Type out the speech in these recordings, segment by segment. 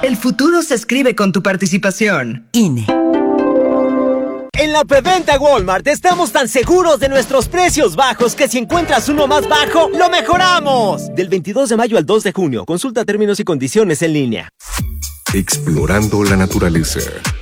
El futuro se escribe con tu participación. INE. En la preventa Walmart estamos tan seguros de nuestros precios bajos que si encuentras uno más bajo, ¡lo mejoramos! Del 22 de mayo al 2 de junio. Consulta términos y condiciones en línea. Explorando la naturaleza.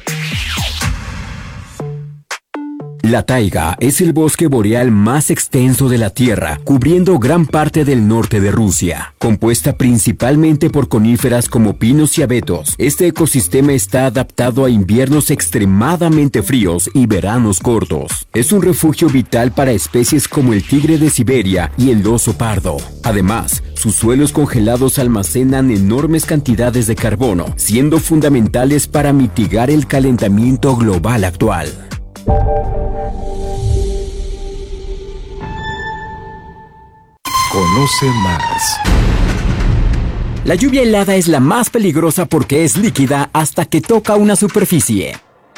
La taiga es el bosque boreal más extenso de la Tierra, cubriendo gran parte del norte de Rusia. Compuesta principalmente por coníferas como pinos y abetos, este ecosistema está adaptado a inviernos extremadamente fríos y veranos cortos. Es un refugio vital para especies como el tigre de Siberia y el oso pardo. Además, sus suelos congelados almacenan enormes cantidades de carbono, siendo fundamentales para mitigar el calentamiento global actual. Conoce más. La lluvia helada es la más peligrosa porque es líquida hasta que toca una superficie.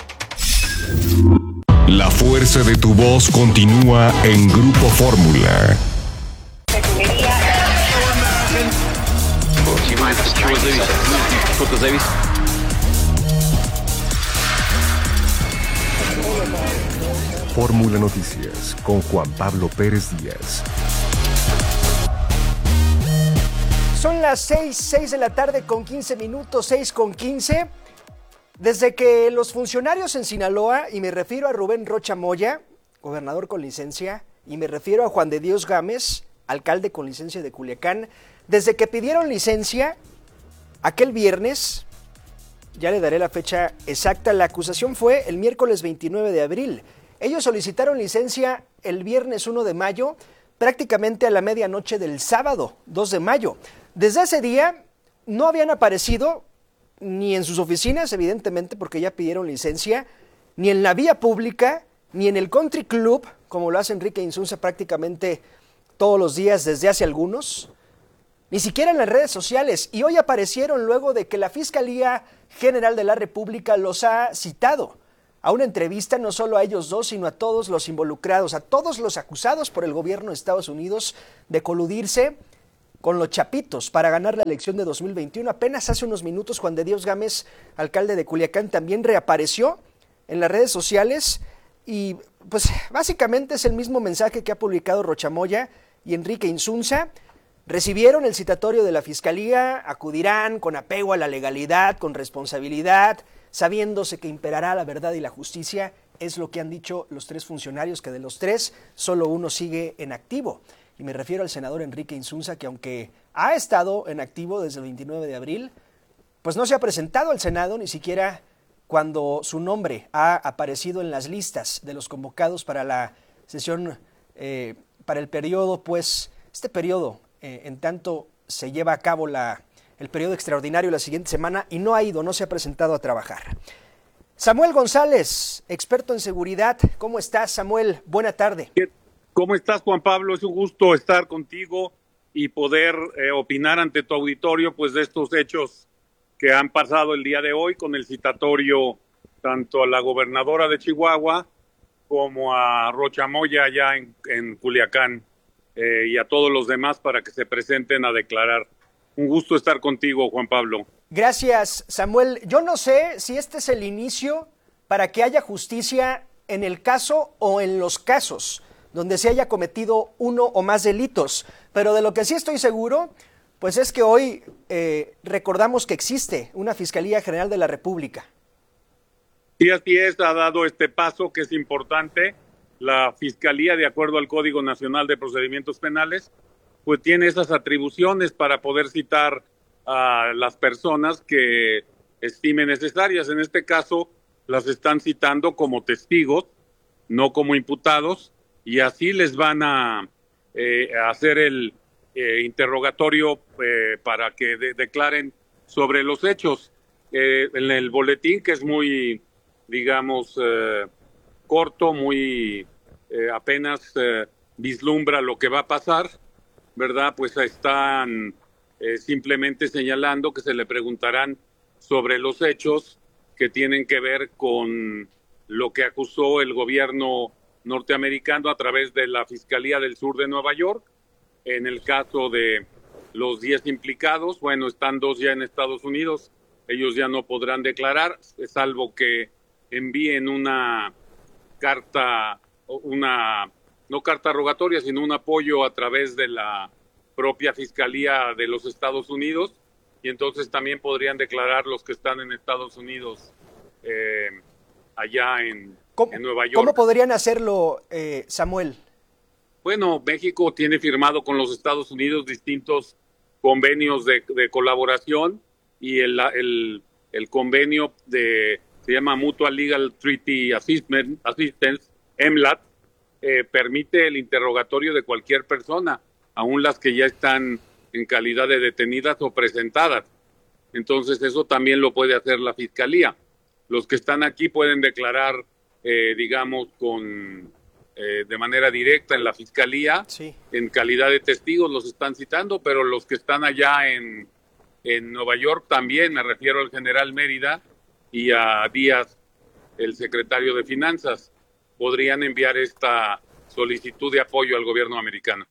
La fuerza de tu voz continúa en Grupo Fórmula. Fórmula Noticias con Juan Pablo Pérez Díaz. Son las 6 de la tarde con 15 minutos, 6:15. Desde que los funcionarios en Sinaloa, y me refiero a Rubén Rocha Moya, gobernador con licencia, y me refiero a Juan de Dios Gámez, alcalde con licencia de Culiacán, desde que pidieron licencia aquel viernes, ya le daré la fecha exacta, la acusación fue el miércoles 29 de abril. Ellos solicitaron licencia el viernes 1 de mayo, prácticamente a la medianoche del sábado 2 de mayo. Desde ese día no habían aparecido ni en sus oficinas, evidentemente porque ya pidieron licencia, ni en la vía pública, ni en el country club, como lo hace Enrique Insunza prácticamente todos los días desde hace algunos, ni siquiera en las redes sociales. Y hoy aparecieron luego de que la Fiscalía General de la República los ha citado a una entrevista, no solo a ellos dos, sino a todos los involucrados, a todos los acusados por el gobierno de Estados Unidos de coludirse con los chapitos para ganar la elección de 2021. Apenas hace unos minutos Juan de Dios Gámez, alcalde de Culiacán, también reapareció en las redes sociales y pues básicamente es el mismo mensaje que ha publicado Rocha Moya y Enrique Insunza. Recibieron el citatorio de la Fiscalía, acudirán con apego a la legalidad, con responsabilidad, sabiéndose que imperará la verdad y la justicia, es lo que han dicho los tres funcionarios, que de los tres solo uno sigue en activo. Y me refiero al senador Enrique Insunza, que aunque ha estado en activo desde el 29 de abril, pues no se ha presentado al Senado ni siquiera cuando su nombre ha aparecido en las listas de los convocados para la sesión, para el periodo, pues este periodo, en tanto se lleva a cabo el periodo extraordinario la siguiente semana y no ha ido, no se ha presentado a trabajar. Samuel González, experto en seguridad, ¿cómo estás, Samuel? Buena tarde. ¿Cómo estás, Juan Pablo? Es un gusto estar contigo y poder opinar ante tu auditorio pues de estos hechos que han pasado el día de hoy con el citatorio tanto a la gobernadora de Chihuahua como a Rocha Moya allá en Culiacán y a todos los demás para que se presenten a declarar. Un gusto estar contigo, Juan Pablo. Gracias, Samuel. Yo no sé si este es el inicio para que haya justicia en el caso o en los casos donde se haya cometido uno o más delitos, pero de lo que sí estoy seguro, pues es que hoy recordamos que existe una Fiscalía General de la República. Sí, así es, ha dado este paso que es importante. La Fiscalía, de acuerdo al Código Nacional de Procedimientos Penales, pues tiene esas atribuciones para poder citar a las personas que estime necesarias. En este caso, las están citando como testigos, no como imputados, y así les van a hacer el interrogatorio para que declaren sobre los hechos. En el boletín, que es muy, digamos, corto, muy apenas vislumbra lo que va a pasar, ¿verdad? Pues están simplemente señalando que se le preguntarán sobre los hechos que tienen que ver con lo que acusó el gobierno norteamericano a través de la Fiscalía del Sur de Nueva York. En el caso de los 10 implicados, bueno, están 2 ya en Estados Unidos ellos ya no podrán declarar, salvo que envíen una carta, no carta rogatoria, sino un apoyo a través de la propia Fiscalía de los Estados Unidos, y entonces también podrían declarar los que están en Estados Unidos, allá en Nueva York. ¿Cómo podrían hacerlo, Samuel? Bueno, México tiene firmado con los Estados Unidos distintos convenios de colaboración, y el convenio se llama Mutual Legal Treaty Assistance, MLAT, permite el interrogatorio de cualquier persona, aun las que ya están en calidad de detenidas o presentadas. Entonces eso también lo puede hacer la Fiscalía. Los que están aquí pueden declarar, digamos, de manera directa en la Fiscalía, sí, en calidad de testigos los están citando, pero los que están allá en Nueva York también, me refiero al general Mérida y a Díaz, el secretario de Finanzas, podrían enviar esta solicitud de apoyo al gobierno americano.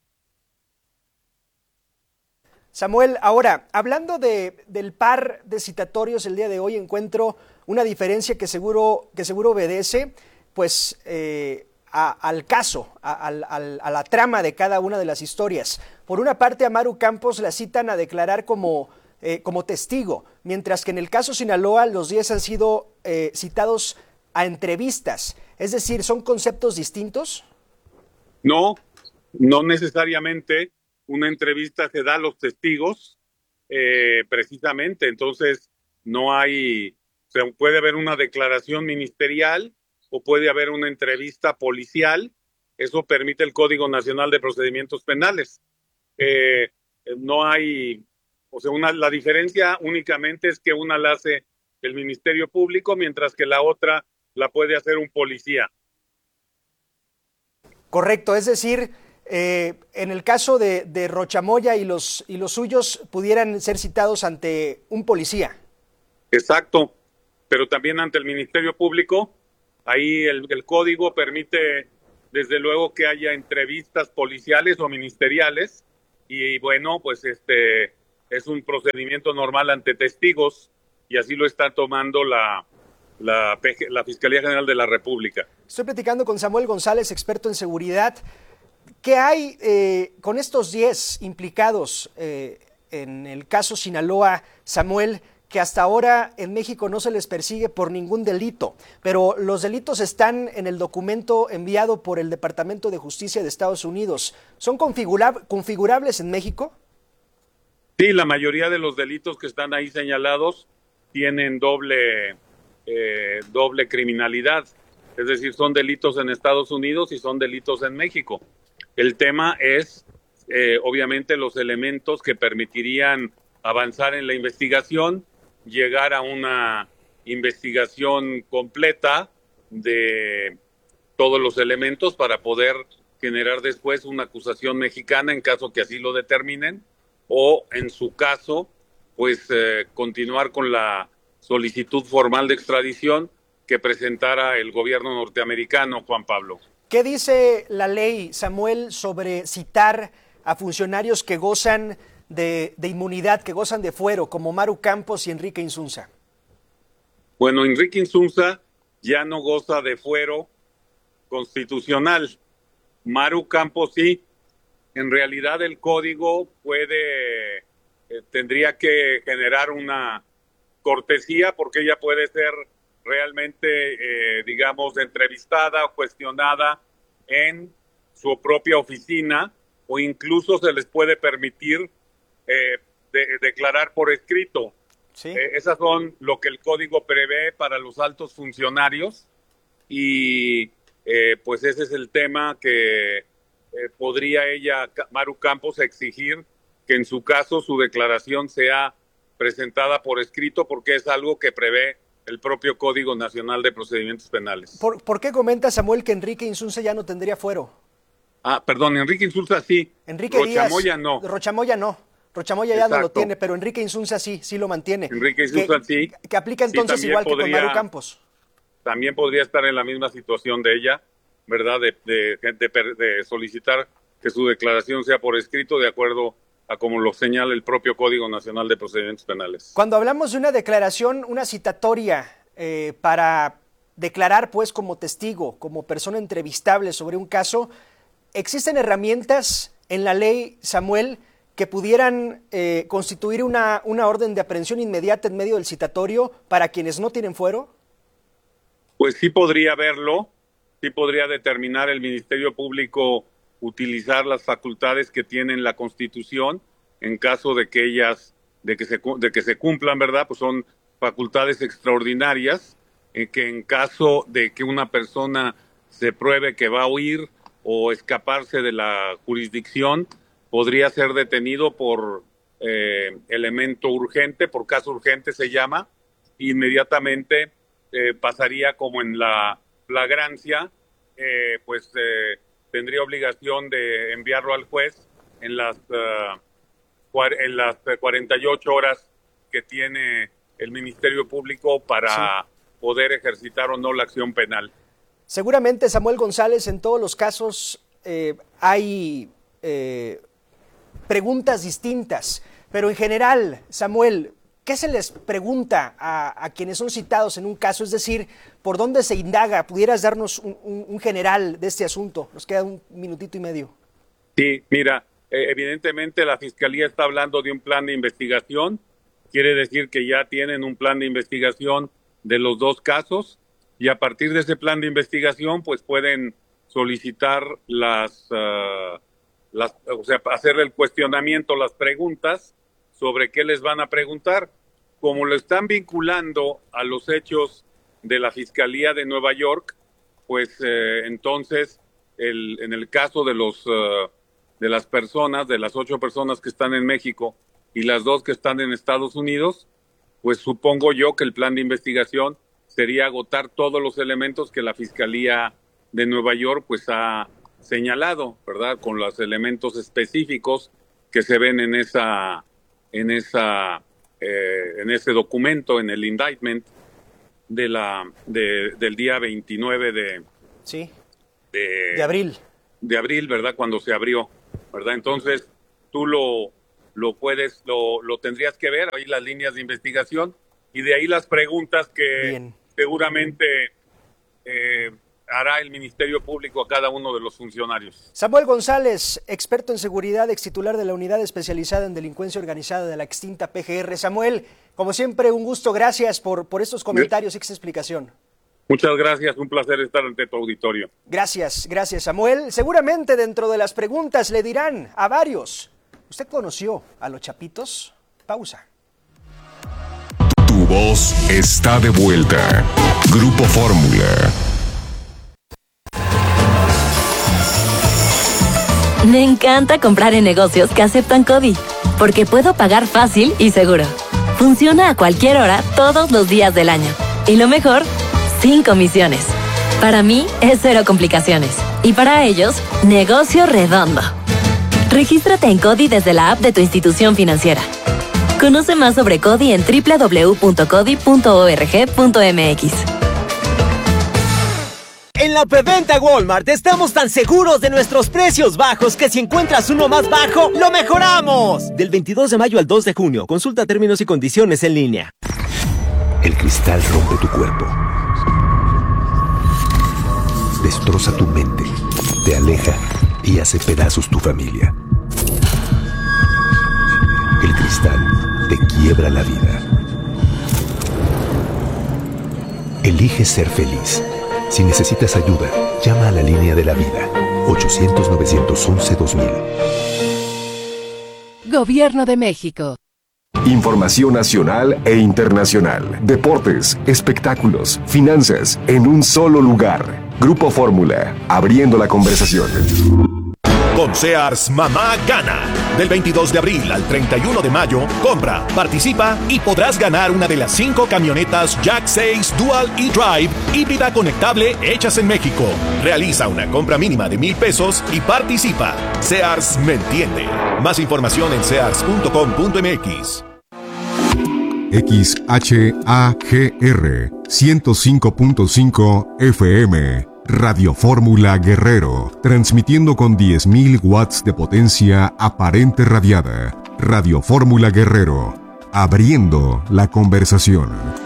Samuel, ahora, hablando del par de citatorios el día de hoy, encuentro una diferencia que seguro obedece, pues, al caso, a la trama de cada una de las historias. Por una parte, a Maru Campos la citan a declarar como testigo, mientras que en el caso Sinaloa los 10 han sido citados a entrevistas. Es decir, ¿son conceptos distintos? No necesariamente. Una entrevista se da a los testigos, precisamente. Entonces, puede haber una declaración ministerial o puede haber una entrevista policial. Eso permite el Código Nacional de Procedimientos Penales. La diferencia únicamente es que una la hace el Ministerio Público, mientras que la otra la puede hacer un policía. Correcto, es decir, en el caso de Rochamoya y los suyos pudieran ser citados ante un policía. Exacto, pero también ante el Ministerio Público. Ahí el código permite, desde luego, que haya entrevistas policiales o ministeriales, y bueno, pues es un procedimiento normal ante testigos, y así lo está tomando la Fiscalía General de la República. Estoy platicando con Samuel González, experto en seguridad. ¿Qué hay con estos 10 implicados en el caso Sinaloa, Samuel, que hasta ahora en México no se les persigue por ningún delito, pero los delitos están en el documento enviado por el Departamento de Justicia de Estados Unidos? ¿Son configurables en México? Sí, la mayoría de los delitos que están ahí señalados tienen doble criminalidad, es decir, son delitos en Estados Unidos y son delitos en México. El tema es, obviamente, los elementos que permitirían avanzar en la investigación, llegar a una investigación completa de todos los elementos para poder generar después una acusación mexicana en caso que así lo determinen, o en su caso, pues continuar con la solicitud formal de extradición que presentara el gobierno norteamericano, Juan Pablo. ¿Qué dice la ley, Samuel, sobre citar a funcionarios que gozan de inmunidad, que gozan de fuero, como Maru Campos y Enrique Insunza? Bueno, Enrique Insunza ya no goza de fuero constitucional. Maru Campos sí. En realidad el código tendría que generar una cortesía, porque ella puede ser realmente, digamos, entrevistada o cuestionada en su propia oficina, o incluso se les puede permitir declarar por escrito. ¿Sí? Esas son lo que el código prevé para los altos funcionarios, y pues ese es el tema que podría ella, Maru Campos, exigir que en su caso su declaración sea presentada por escrito, porque es algo que prevé el propio Código Nacional de Procedimientos Penales. ¿Por qué comenta, Samuel, que Enrique Insunza ya no tendría fuero? Perdón, Enrique Insunza sí. Enrique Rochamoya Díaz, no. Rochamoya no. Rochamoya ya no lo tiene, pero Enrique Insunza sí lo mantiene. Enrique Insunza sí. Que aplica entonces sí, igual que con Maru Campos. También podría estar en la misma situación de ella, ¿verdad? De solicitar que su declaración sea por escrito de acuerdo a como lo señala el propio Código Nacional de Procedimientos Penales. Cuando hablamos de una declaración, una citatoria para declarar pues como testigo, como persona entrevistable sobre un caso, ¿existen herramientas en la ley, Samuel, que pudieran constituir una orden de aprehensión inmediata en medio del citatorio para quienes no tienen fuero? Pues sí podría haberlo, sí podría determinar el Ministerio Público utilizar las facultades que tiene la Constitución en caso de que se cumplan, ¿verdad? Pues son facultades extraordinarias, que en caso de que una persona se pruebe que va a huir o escaparse de la jurisdicción, podría ser detenido por elemento urgente, por caso urgente se llama, inmediatamente pasaría como en la flagrancia, tendría obligación de enviarlo al juez en las 48 horas que tiene el Ministerio Público para poder ejercitar o no la acción penal. Seguramente, Samuel González, en todos los casos hay preguntas distintas, pero en general, Samuel, ¿qué se les pregunta a quienes son citados en un caso? Es decir, ¿por dónde se indaga? ¿Pudieras darnos un general de este asunto? Nos queda un minutito y medio. Sí, mira, evidentemente la Fiscalía está hablando de un plan de investigación. Quiere decir que ya tienen un plan de investigación de los dos casos y a partir de ese plan de investigación pues pueden solicitar hacerle el cuestionamiento, las preguntas sobre qué les van a preguntar. Como lo están vinculando a los hechos de la Fiscalía de Nueva York, pues entonces en el caso de las personas, de las 8 personas que están en México y las 2 que están en Estados Unidos, pues supongo yo que el plan de investigación sería agotar todos los elementos que la Fiscalía de Nueva York pues ha señalado, ¿verdad? Con los elementos específicos que se ven en ese documento, en el indictment del día 29 de abril. De abril, ¿verdad? Cuando se abrió, ¿verdad? Entonces, tú lo tendrías que ver, ahí las líneas de investigación, y de ahí las preguntas que seguramente hará el Ministerio Público a cada uno de los funcionarios. Samuel González, experto en seguridad, extitular de la Unidad Especializada en Delincuencia Organizada de la extinta PGR. Samuel, como siempre, un gusto, gracias por estos comentarios y esta explicación. Muchas gracias, un placer estar ante tu auditorio. Gracias, Samuel. Seguramente dentro de las preguntas le dirán a varios, ¿usted conoció a los Chapitos? Pausa. Tu voz está de vuelta. Grupo Fórmula. Me encanta comprar en negocios que aceptan CODI, porque puedo pagar fácil y seguro. Funciona a cualquier hora, todos los días del año. Y lo mejor, sin comisiones. Para mí es cero complicaciones. Y para ellos, negocio redondo. Regístrate en CODI desde la app de tu institución financiera. Conoce más sobre CODI en www.codi.org.mx. En la preventa Walmart estamos tan seguros de nuestros precios bajos que si encuentras uno más bajo, ¡lo mejoramos! Del 22 de mayo al 2 de junio. Consulta términos y condiciones en línea. El cristal rompe tu cuerpo. Destroza tu mente. Te aleja y hace pedazos tu familia. El cristal te quiebra la vida. Elige ser feliz. Si necesitas ayuda, llama a la línea de la vida. 800-911-2000. Gobierno de México. Información nacional e internacional. Deportes, espectáculos, finanzas, en un solo lugar. Grupo Fórmula, abriendo la conversación. Con Sears, mamá gana. Del 22 de abril al 31 de mayo, compra, participa y podrás ganar una de las 5 camionetas Jack 6 Dual e-Drive híbrida conectable hechas en México. Realiza una compra mínima de $1,000 y participa. Sears me entiende. Más información en sears.com.mx. XHAGR 105.5 FM Radio Fórmula Guerrero, transmitiendo con 10.000 watts de potencia aparente radiada. Radio Fórmula Guerrero, abriendo la conversación.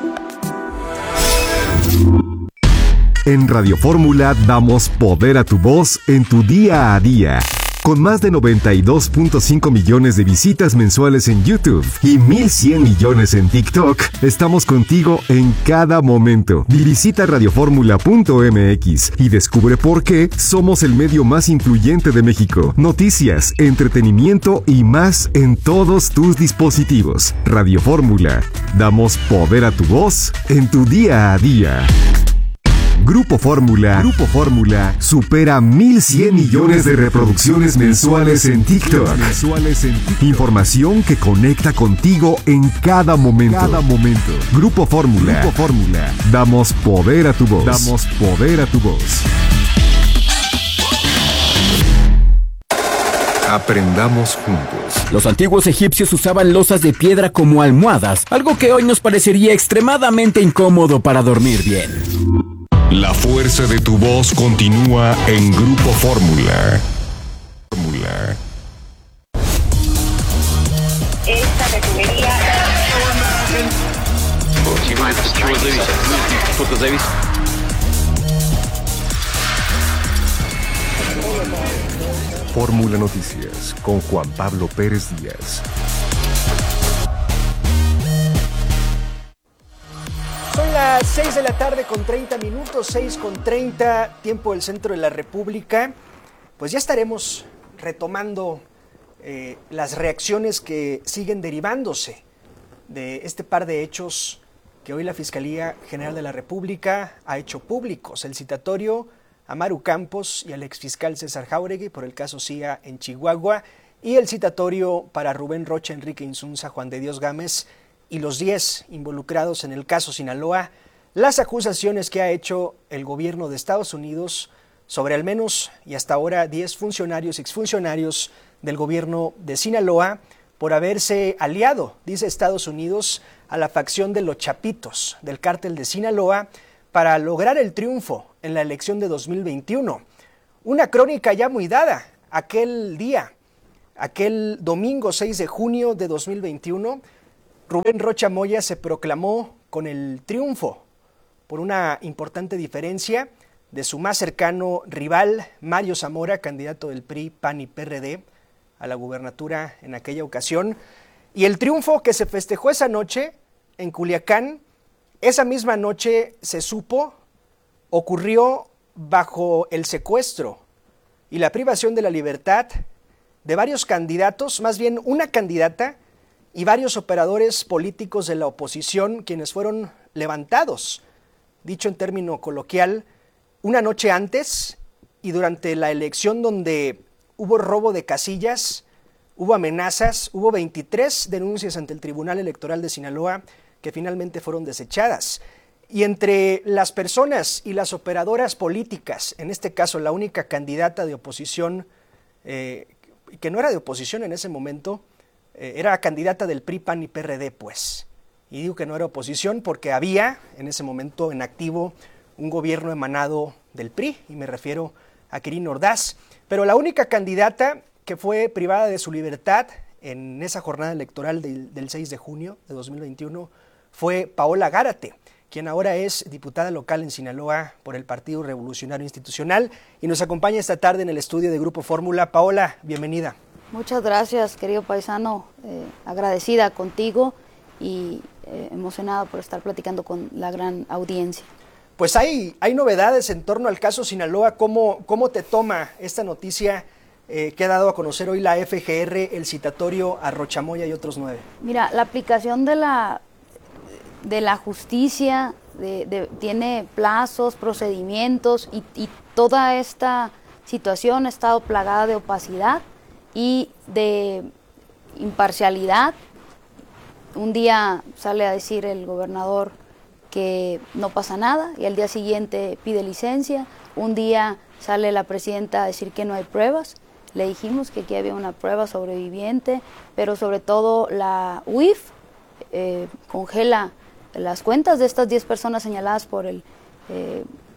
En Radio Fórmula damos poder a tu voz en tu día a día. Con más de 92.5 millones de visitas mensuales en YouTube y 1.100 millones en TikTok, estamos contigo en cada momento. Visita radioformula.mx y descubre por qué somos el medio más influyente de México. Noticias, entretenimiento y más en todos tus dispositivos. Radio Fórmula, damos poder a tu voz en tu día a día. Grupo Fórmula supera 1.100 millones de reproducciones mensuales en TikTok. Información que conecta contigo en cada momento. Grupo Fórmula, damos poder a tu voz. Aprendamos juntos. Los antiguos egipcios usaban losas de piedra como almohadas, algo que hoy nos parecería extremadamente incómodo para dormir bien. La fuerza de tu voz continúa en Grupo Fórmula. Esta refinería... Fórmula Noticias con Juan Pablo Pérez Díaz. Son las 6 de la tarde con 30 minutos, 6:30, tiempo del centro de la República. Pues ya estaremos retomando las reacciones que siguen derivándose de este par de hechos que hoy la Fiscalía General de la República ha hecho públicos. El citatorio a Maru Campos y al exfiscal César Jáuregui por el caso CIA en Chihuahua y el citatorio para Rubén Rocha, Enrique Insunza, Juan de Dios Gámez y los 10 involucrados en el caso Sinaloa, las acusaciones que ha hecho el gobierno de Estados Unidos sobre al menos y hasta ahora 10 funcionarios y exfuncionarios del gobierno de Sinaloa por haberse aliado, dice Estados Unidos, a la facción de los Chapitos del cártel de Sinaloa para lograr el triunfo en la elección de 2021. Una crónica ya muy dada aquel día, aquel domingo 6 de junio de 2021, Rubén Rocha Moya se proclamó con el triunfo por una importante diferencia de su más cercano rival, Mario Zamora, candidato del PRI, PAN y PRD a la gubernatura en aquella ocasión. Y el triunfo que se festejó esa noche en Culiacán, esa misma noche se supo, ocurrió bajo el secuestro y la privación de la libertad de varios candidatos, más bien una candidata, y varios operadores políticos de la oposición, quienes fueron levantados, dicho en término coloquial, una noche antes y durante la elección donde hubo robo de casillas, hubo amenazas, hubo 23 denuncias ante el Tribunal Electoral de Sinaloa que finalmente fueron desechadas. Y entre las personas y las operadoras políticas, en este caso la única candidata de oposición, que no era de oposición en ese momento, era candidata del PRI, PAN y PRD, pues. Y digo que no era oposición porque había en ese momento en activo un gobierno emanado del PRI, y me refiero a Quirino Ordaz. Pero la única candidata que fue privada de su libertad en esa jornada electoral del 6 de junio de 2021 fue Paola Gárate, quien ahora es diputada local en Sinaloa por el Partido Revolucionario Institucional y nos acompaña esta tarde en el estudio de Grupo Fórmula. Paola, bienvenida. Muchas gracias, querido paisano, agradecida contigo y emocionada por estar platicando con la gran audiencia. Pues hay novedades en torno al caso Sinaloa. ¿Cómo te toma esta noticia que ha dado a conocer hoy la FGR, el citatorio a Rocha Moya y otros 9? Mira, la aplicación de la justicia tiene plazos, procedimientos y toda esta situación ha estado plagada de opacidad y de imparcialidad. Un día sale a decir el gobernador que no pasa nada y al día siguiente pide licencia. Un día sale la presidenta a decir que no hay pruebas. Le dijimos que aquí había una prueba sobreviviente, pero sobre todo la UIF congela las cuentas de estas 10 personas señaladas por el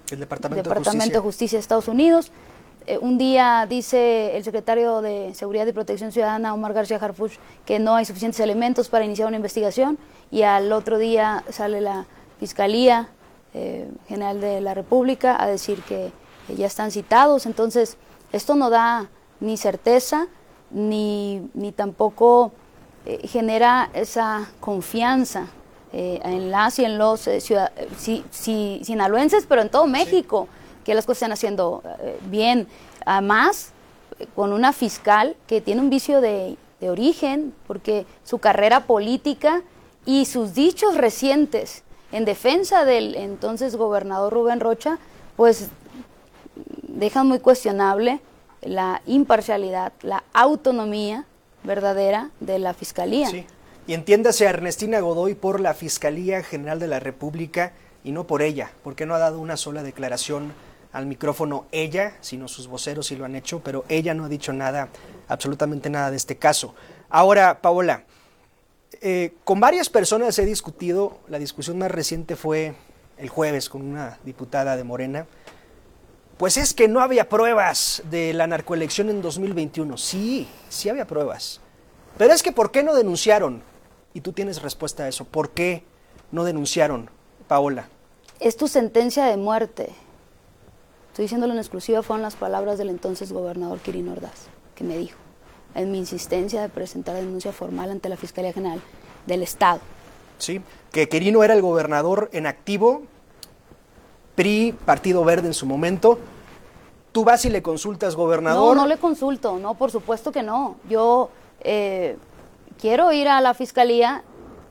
El Departamento de Justicia de Estados Unidos. Un día dice el secretario de Seguridad y Protección Ciudadana, Omar García Harfuch, que no hay suficientes elementos para iniciar una investigación, y al otro día sale la Fiscalía General de la República a decir que ya están citados. Entonces, esto no da ni certeza, ni tampoco genera esa confianza en las y en los sinaloenses, pero en todo México, que las cosas están haciendo bien. Además, con una fiscal que tiene un vicio de origen, porque su carrera política y sus dichos recientes en defensa del entonces gobernador Rubén Rocha, pues dejan muy cuestionable la imparcialidad, la autonomía verdadera de la Fiscalía. Sí. Y entiéndase a Ernestina Godoy por la Fiscalía General de la República y no por ella, porque no ha dado una sola declaración al micrófono ella, sino sus voceros sí lo han hecho, pero ella no ha dicho nada, absolutamente nada de este caso. Ahora, Paola, con varias personas he discutido, la discusión más reciente fue el jueves con una diputada de Morena, pues es que no había pruebas de la narcoelección en 2021. Sí había pruebas, pero es que ¿por qué no denunciaron? Y tú tienes respuesta a eso, ¿por qué no denunciaron, Paola? Es tu sentencia de muerte. Estoy diciéndolo en exclusiva, fueron las palabras del entonces gobernador Quirino Ordaz, que me dijo, en mi insistencia de presentar denuncia formal ante la Fiscalía General del Estado. Sí, que Quirino era el gobernador en activo, PRI, Partido Verde en su momento. ¿Tú vas y le consultas, gobernador? No le consulto, no, por supuesto que no. Yo quiero ir a la Fiscalía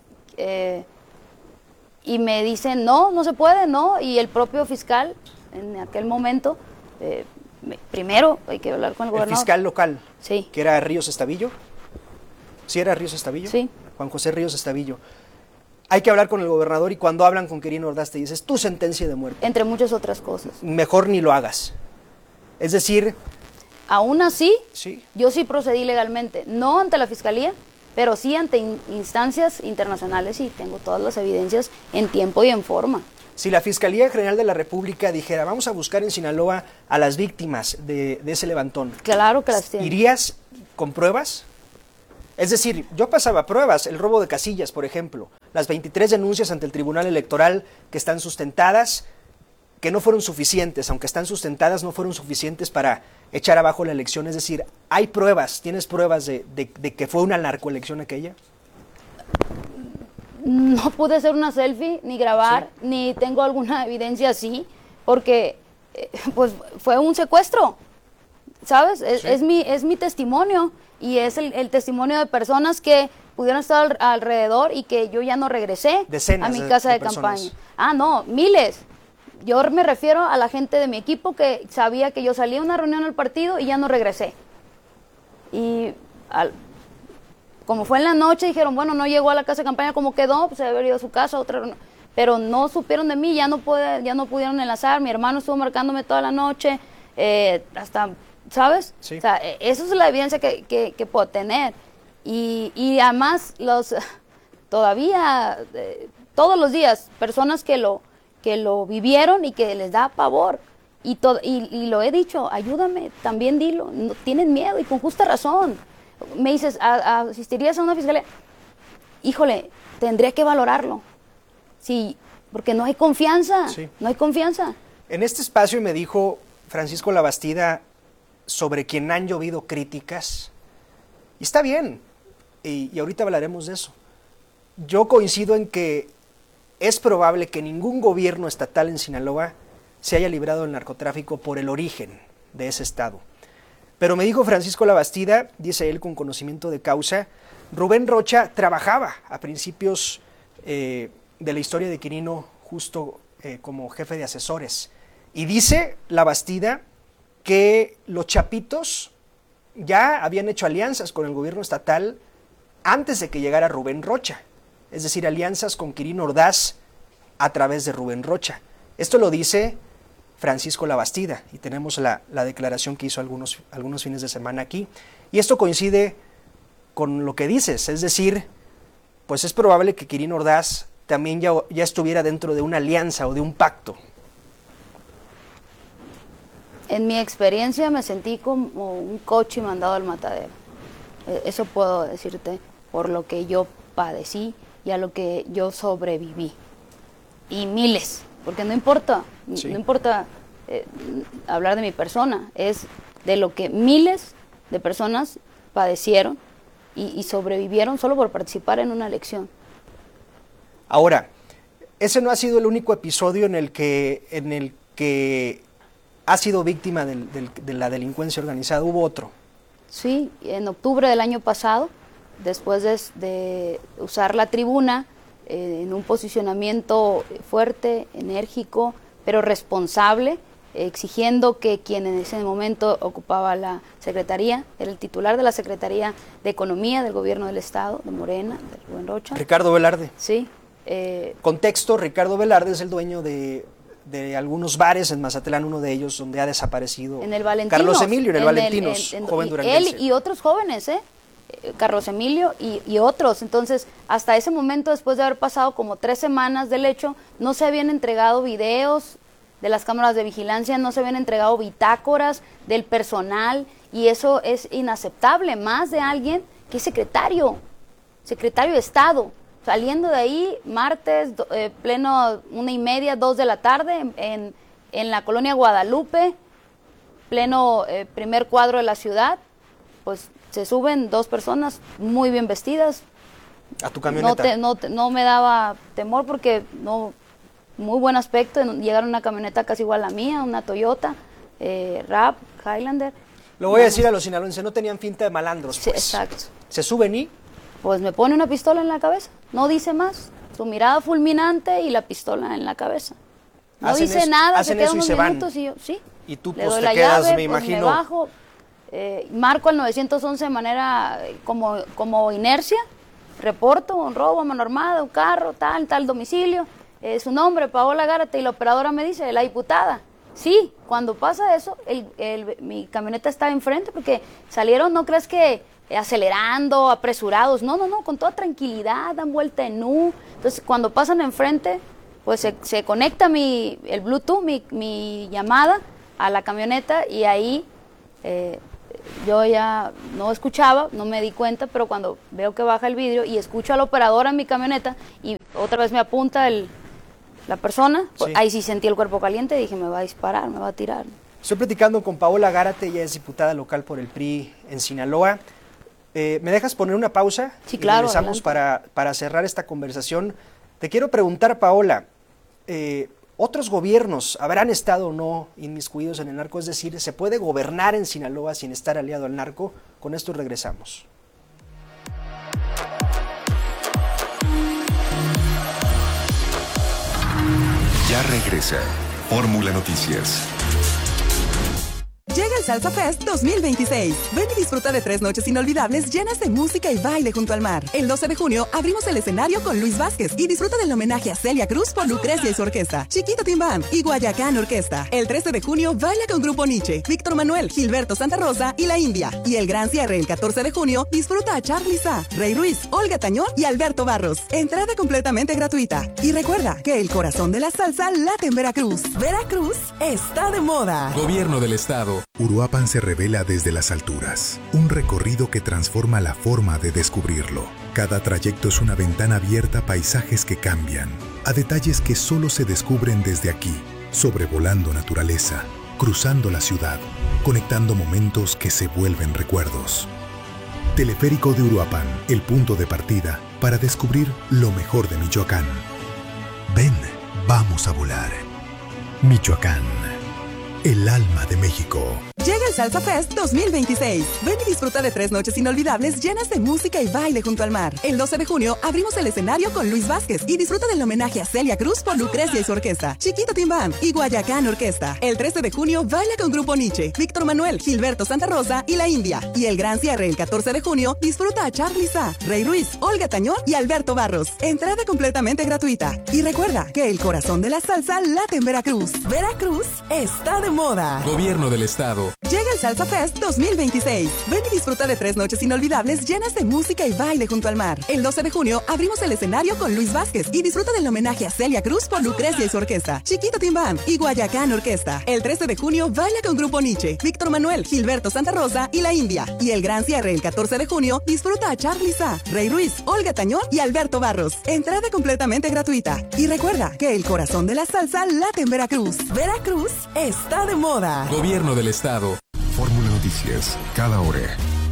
y me dicen, no se puede, no, y el propio fiscal en aquel momento, primero hay que hablar con el gobernador. ¿El fiscal local? Sí. ¿Que era Ríos Estavillo? ¿Sí era Ríos Estavillo? Sí. Juan José Ríos Estavillo. Hay que hablar con el gobernador y cuando hablan con Quirino Ordaz te dices, tu sentencia de muerte. Entre muchas otras cosas. Mejor ni lo hagas. Es decir... Aún así, sí, yo sí procedí legalmente, no ante la Fiscalía, pero sí ante instancias internacionales y tengo todas las evidencias en tiempo y en forma. Si la Fiscalía General de la República dijera, vamos a buscar en Sinaloa a las víctimas de ese levantón. Claro que las tiene. ¿Irías con pruebas? Es decir, yo pasaba pruebas, el robo de casillas, por ejemplo, las 23 denuncias ante el Tribunal Electoral que están sustentadas, que no fueron suficientes, aunque están sustentadas, no fueron suficientes para echar abajo la elección. Es decir, ¿hay pruebas? ¿Tienes pruebas de que fue una narcoelección aquella? No pude hacer una selfie, ni grabar, sí, ni tengo alguna evidencia así, porque pues fue un secuestro, ¿sabes? Sí. Es mi testimonio y es el testimonio de personas que pudieron estar alrededor y que yo ya no regresé Decenas a mi casa de campaña. Ah, no, miles. Yo me refiero a la gente de mi equipo que sabía que yo salía a una reunión del partido y ya no regresé. Y como fue en la noche, dijeron, bueno, no llegó a la casa de campaña, ¿cómo quedó? Pues se había ido a su casa, pero no supieron de mí, ya no pudieron enlazar. Mi hermano estuvo marcándome toda la noche, hasta, ¿sabes? Sí. O sea, eso es la evidencia que puedo tener. Y además, todavía, todos los días, personas que lo vivieron y que les da pavor. Y lo he dicho, ayúdame, también dilo, no, tienen miedo y con justa razón. Me dices, ¿asistirías a una fiscalía? Híjole, tendría que valorarlo. Sí, porque no hay confianza, sí, no hay confianza. En este espacio me dijo Francisco Labastida sobre quien han llovido críticas, y está bien, y ahorita hablaremos de eso. Yo coincido en que es probable que ningún gobierno estatal en Sinaloa se haya librado del narcotráfico por el origen de ese estado. Pero me dijo Francisco Labastida, dice él con conocimiento de causa, Rubén Rocha trabajaba a principios de la historia de Quirino justo como jefe de asesores. Y dice Labastida que los chapitos ya habían hecho alianzas con el gobierno estatal antes de que llegara Rubén Rocha. Es decir, alianzas con Quirino Ordaz a través de Rubén Rocha. Esto lo dice Francisco Labastida y tenemos la declaración que hizo algunos fines de semana aquí. Y esto coincide con lo que dices, es decir, pues es probable que Quirino Ordaz también ya estuviera dentro de una alianza o de un pacto. En mi experiencia me sentí como un coche mandado al matadero. Eso puedo decirte por lo que yo padecí y a lo que yo sobreviví. Y miles, porque no importa hablar de mi persona, es de lo que miles de personas padecieron y sobrevivieron solo por participar en una elección. Ahora, ese no ha sido el único episodio en el que ha sido víctima de la delincuencia organizada. Hubo otro. Sí, en octubre del año pasado, después de usar la tribuna en un posicionamiento fuerte, enérgico, pero responsable, exigiendo que quien en ese momento ocupaba la secretaría, era el titular de la Secretaría de Economía del Gobierno del Estado, de Morena, de Rubén Rocha. Ricardo Velarde. Sí. Contexto, Ricardo Velarde es el dueño de algunos bares en Mazatlán, uno de ellos donde ha desaparecido en el Valentinos, Carlos Emilio, en el Valentinos, joven duranguense. Él y otros jóvenes, Carlos Emilio y otros. Entonces, hasta ese momento, después de haber pasado como 3 semanas del hecho, no se habían entregado videos de las cámaras de vigilancia, no se habían entregado bitácoras del personal, y eso es inaceptable, más de alguien que es secretario de Estado. Saliendo de ahí, martes, pleno 1:30, 2 de la tarde, en la colonia Guadalupe, pleno primer cuadro de la ciudad, pues se suben 2 personas muy bien vestidas. ¿A tu camioneta? No me daba temor porque muy buen aspecto. Llegaron una camioneta casi igual a la mía, una Toyota, Rap, Highlander. Lo voy a decir a los sinaloenses, no tenían finta de malandros. Sí, pues. exacto. Se suben y... Pues me pone una pistola en la cabeza, no dice más, su mirada fulminante y la pistola en la cabeza. No dice nada, se queda unos minutos y yo, sí. Y tú le pues doy te la quedas, llave, me imagino. Me bajo, marco al 911 de manera como inercia, reporto un robo a mano armada, un carro, tal domicilio, su nombre, Paola Gárate, y la operadora me dice, la diputada. Sí, cuando pasa eso, mi camioneta está enfrente porque salieron, no crees que acelerando, apresurados, no, con toda tranquilidad, dan vuelta en U. Entonces, cuando pasan enfrente, pues se conecta el Bluetooth, mi llamada a la camioneta, y ahí yo ya no escuchaba, no me di cuenta, pero cuando veo que baja el vidrio y escucho a la operadora en mi camioneta y otra vez me apunta la persona, pues, ahí sí sentí el cuerpo caliente y dije, me va a disparar, me va a tirar. Estoy platicando con Paola Gárate, ella es diputada local por el PRI en Sinaloa. ¿Me dejas poner una pausa? Sí, claro. Regresamos para cerrar esta conversación. Te quiero preguntar, Paola, ¿otros gobiernos habrán estado o no inmiscuidos en el narco? Es decir, ¿se puede gobernar en Sinaloa sin estar aliado al narco? Con esto regresamos. Ya regresa Fórmula Noticias. Llega el Salsa Fest 2026. Ven y disfruta de 3 noches inolvidables llenas de música y baile junto al mar. El 12 de junio abrimos el escenario con Luis Vázquez y disfruta del homenaje a Celia Cruz por Lucrecia y su orquesta, Chiquito Tim Band y Guayacán Orquesta. El 13 de junio baila con Grupo Nietzsche, Víctor Manuel, Gilberto Santa Rosa y La India. Y el gran cierre el 14 de junio disfruta a Charly Sa, Rey Ruiz, Olga Tañón y Alberto Barros. Entrada completamente gratuita. Y recuerda que el corazón de la salsa late en Veracruz. Veracruz está de moda. Gobierno del Estado. Uruapan se revela desde las alturas, un recorrido que transforma la forma de descubrirlo. Cada trayecto es una ventana abierta a paisajes que cambian, a detalles que solo se descubren desde aquí, sobrevolando naturaleza, cruzando la ciudad, conectando momentos que se vuelven recuerdos. Teleférico de Uruapan, el punto de partida para descubrir lo mejor de Michoacán. Ven, vamos a volar. Michoacán, el alma de México. Llega el Salsa Fest 2026. Ven y disfruta de 3 noches inolvidables llenas de música y baile junto al mar. El 12 de junio abrimos el escenario con Luis Vázquez y disfruta del homenaje a Celia Cruz por Lucrecia y su orquesta, Chiquito Tim Band y Guayacán Orquesta. El 13 de junio baila con Grupo Nietzsche, Víctor Manuel, Gilberto Santa Rosa y La India. Y el gran cierre el 14 de junio disfruta a Charly Sa, Rey Ruiz, Olga Tañón y Alberto Barros. Entrada completamente gratuita. Y recuerda que el corazón de la salsa late en Veracruz. Veracruz está de moda. Gobierno del Estado. Llega el Salsa Fest 2026. Ven y disfruta de 3 noches inolvidables llenas de música y baile junto al mar. El 12 de junio abrimos el escenario con Luis Vázquez y disfruta del homenaje a Celia Cruz por Lucrecia y su orquesta, Chiquito Timbán y Guayacán Orquesta. El 13 de junio baila con Grupo Nietzsche, Víctor Manuel, Gilberto Santa Rosa y La India. Y el gran cierre el 14 de junio disfruta a Charly Sa, Rey Ruiz, Olga Tañón y Alberto Barros. Entrada completamente gratuita. Y recuerda que el corazón de la salsa late en Veracruz. Veracruz está de moda. Gobierno del Estado. Fórmula Noticias, cada hora.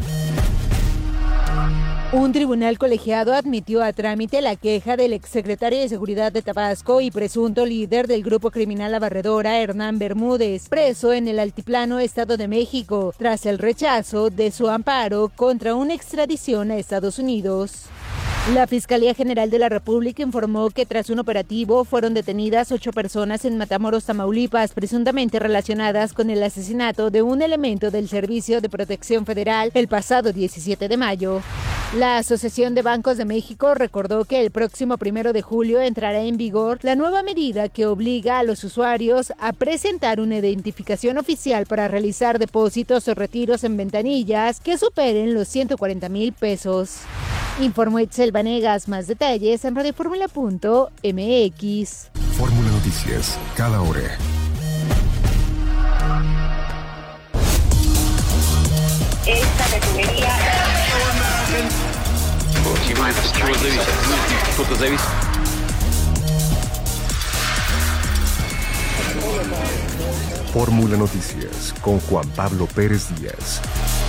Un tribunal colegiado admitió a trámite la queja del exsecretario de Seguridad de Tabasco y presunto líder del grupo criminal La Barredora, Hernán Bermúdez, preso en el Altiplano, Estado de México, tras el rechazo de su amparo contra una extradición a Estados Unidos. La Fiscalía General de la República informó que tras un operativo fueron detenidas 8 personas en Matamoros, Tamaulipas, presuntamente relacionadas con el asesinato de un elemento del Servicio de Protección Federal el pasado 17 de mayo. La Asociación de Bancos de México recordó que el próximo 1 de julio entrará en vigor la nueva medida que obliga a los usuarios a presentar una identificación oficial para realizar depósitos o retiros en ventanillas que superen los 140,000 pesos. Informó Itzel Vanegas. Más detalles en radioformula.mx. Fórmula Noticias, cada hora. Esta refinería. Fórmula Noticias con Juan Pablo Pérez Díaz.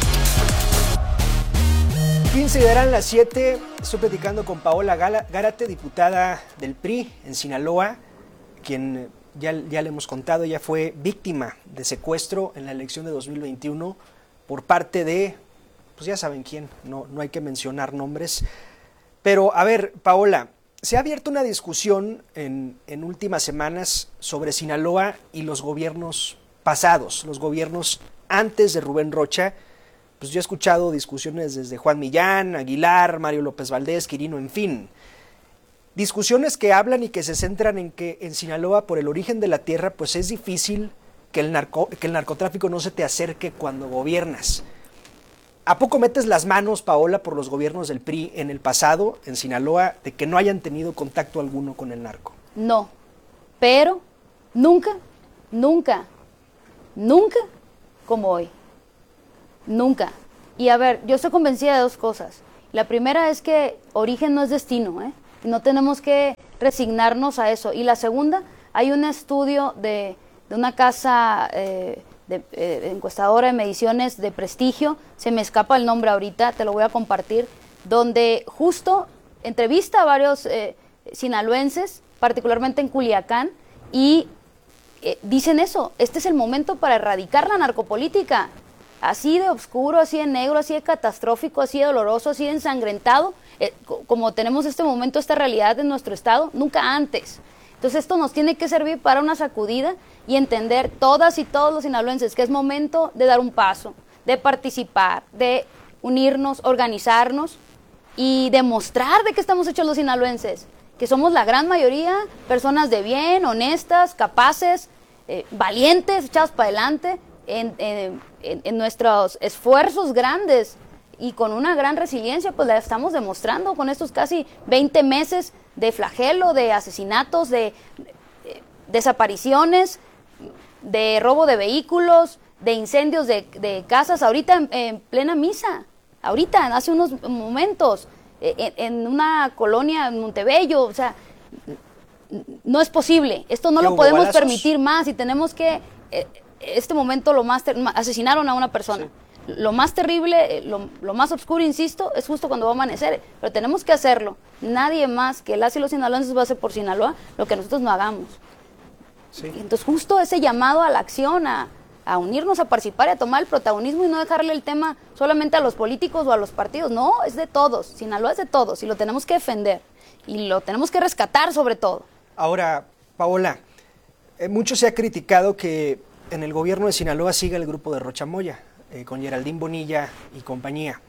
15 darán las 7. Estoy platicando con Paola Gárate, diputada del PRI en Sinaloa, quien ya le hemos contado, ella fue víctima de secuestro en la elección de 2021 por parte de, pues ya saben quién, no hay que mencionar nombres. Pero a ver, Paola, se ha abierto una discusión en últimas semanas sobre Sinaloa y los gobiernos pasados, los gobiernos antes de Rubén Rocha. Pues yo he escuchado discusiones desde Juan Millán, Aguilar, Mario López Valdés, Quirino, en fin. Discusiones que hablan y que se centran en que en Sinaloa, por el origen de la tierra, pues es difícil que el narcotráfico no se te acerque cuando gobiernas. ¿A poco metes las manos, Paola, por los gobiernos del PRI en el pasado, en Sinaloa, de que no hayan tenido contacto alguno con el narco? No, pero nunca como hoy. Nunca. Y a ver, yo estoy convencida de 2 cosas. La primera es que origen no es destino, ¿eh? No tenemos que resignarnos a eso. Y la segunda, hay un estudio de una casa encuestadora de mediciones de prestigio, se me escapa el nombre ahorita, te lo voy a compartir, donde justo entrevista a varios sinaloenses, particularmente en Culiacán, y dicen eso, este es el momento para erradicar la narcopolítica. Así de oscuro, así de negro, así de catastrófico, así de doloroso, así de ensangrentado, como tenemos este momento, esta realidad en nuestro estado, nunca antes. Entonces esto nos tiene que servir para una sacudida y entender todas y todos los sinaloenses que es momento de dar un paso, de participar, de unirnos, organizarnos y demostrar de qué estamos hechos los sinaloenses, que somos la gran mayoría personas de bien, honestas, capaces, valientes, echados para adelante, en nuestros esfuerzos grandes y con una gran resiliencia, pues la estamos demostrando con estos casi 20 meses de flagelo, de asesinatos, de desapariciones, de robo de vehículos, de incendios de casas, ahorita en plena misa, ahorita, hace unos momentos, en una colonia en Montebello, o sea, no es posible, esto no lo podemos balazos? Permitir más y tenemos que... este momento asesinaron a una persona. Sí. Lo más terrible, lo más oscuro, insisto, es justo cuando va a amanecer, pero tenemos que hacerlo. Nadie más que las y los sinaloenses va a hacer por Sinaloa lo que nosotros no hagamos. Sí. Entonces justo ese llamado a la acción, a unirnos, a participar y a tomar el protagonismo y no dejarle el tema solamente a los políticos o a los partidos. No, es de todos. Sinaloa es de todos y lo tenemos que defender y lo tenemos que rescatar sobre todo. Ahora, Paola, mucho se ha criticado que en el gobierno de Sinaloa siga el grupo de Rocha Moya, con Geraldine Bonilla y compañía.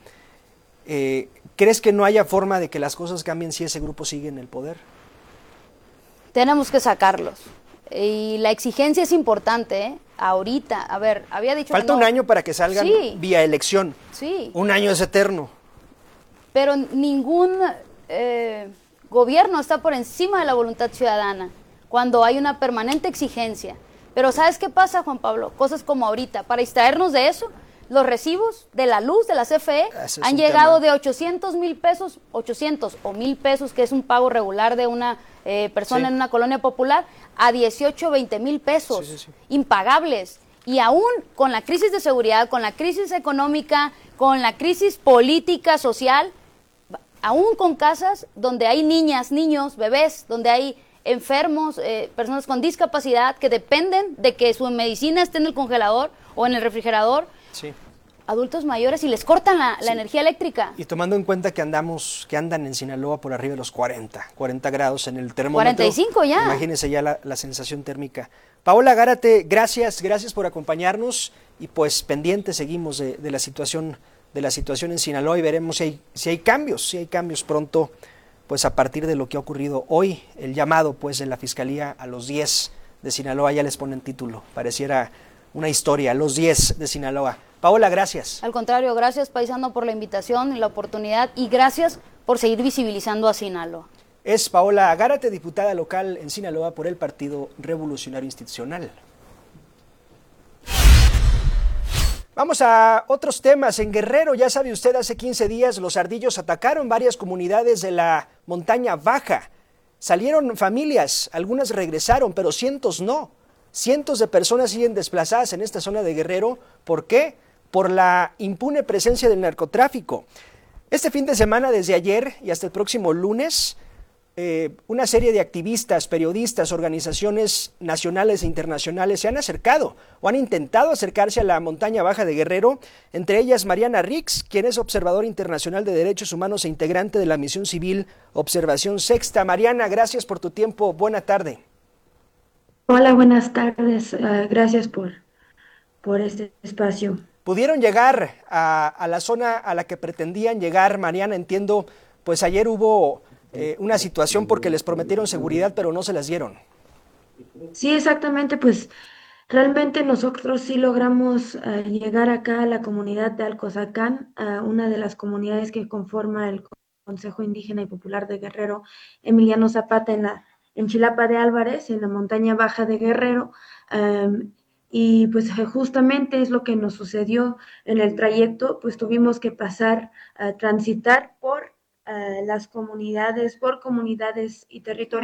¿Crees que no haya forma de que las cosas cambien si ese grupo sigue en el poder? Tenemos que sacarlos. Y la exigencia es importante, ¿eh? ahorita, a ver, había dicho Falta que no. un año para que salgan vía elección. Sí. Un año es eterno. Pero ningún gobierno está por encima de la voluntad ciudadana cuando hay una permanente exigencia. Pero ¿sabes qué pasa, Juan Pablo? Cosas como ahorita, para distraernos de eso, los recibos de la luz de la CFE han llegado de 800,000 pesos, 800 o 1,000 pesos, que es un pago regular de una persona en una colonia popular, a 18, 20,000 pesos, impagables. Y aún con la crisis de seguridad, con la crisis económica, con la crisis política, social, aún con casas donde hay niñas, niños, bebés, donde hay enfermos, personas con discapacidad que dependen de que su medicina esté en el congelador o en el refrigerador, adultos mayores, y les cortan la energía eléctrica. Y tomando en cuenta que andan en Sinaloa por arriba de los 40 grados en el termómetro. 45 ya. Imagínense ya la sensación térmica. Paola Gárate, gracias por acompañarnos, y pues pendientes seguimos de la situación en Sinaloa, y veremos si hay cambios pronto, pues a partir de lo que ha ocurrido hoy. El llamado pues de la Fiscalía a los 10 de Sinaloa, ya les ponen título, pareciera una historia, los 10 de Sinaloa. Paola, gracias. Al contrario, gracias, paisano, por la invitación y la oportunidad, y gracias por seguir visibilizando a Sinaloa. Es Paola Gárate, diputada local en Sinaloa por el Partido Revolucionario Institucional. Vamos a otros temas. En Guerrero, ya sabe usted, hace 15 días los ardillos atacaron varias comunidades de la montaña baja. Salieron familias, algunas regresaron, pero cientos no. Cientos de personas siguen desplazadas en esta zona de Guerrero. ¿Por qué? Por la impune presencia del narcotráfico. Este fin de semana, desde ayer y hasta el próximo lunes, una serie de activistas, periodistas, organizaciones nacionales e internacionales se han acercado o han intentado acercarse a la montaña baja de Guerrero, entre ellas Mariana Rix, quien es observadora internacional de derechos humanos e integrante de la misión civil Observación Sexta. Mariana, gracias por tu tiempo, buena tarde. Hola, buenas tardes, gracias por este espacio. ¿Pudieron llegar a la zona a la que pretendían llegar, Mariana? Entiendo, pues ayer hubo una situación porque les prometieron seguridad, pero no se las dieron. Sí, exactamente, pues realmente nosotros sí logramos llegar acá a la comunidad de Alcozacán, una de las comunidades que conforma el Consejo Indígena y Popular de Guerrero, Emiliano Zapata, en Chilapa de Álvarez, en la montaña baja de Guerrero, y pues justamente es lo que nos sucedió en el trayecto, pues tuvimos que transitar por las comunidades, y territorios